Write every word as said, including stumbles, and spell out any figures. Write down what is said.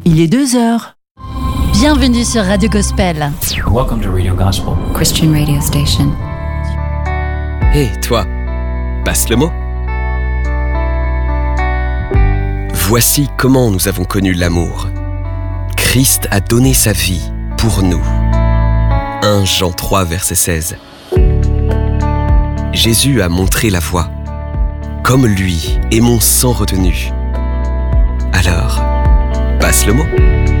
Il est deux heures. Bienvenue sur Radio Gospel. Welcome to Radio Gospel. Christian radio station. Hé, hey, toi, passe le mot. Voici comment nous avons connu l'amour. Christ a donné sa vie pour nous. premier Jean trois, verset seize. Jésus a montré la voie. Comme lui, aimons sans retenue. Alors, passe le mot.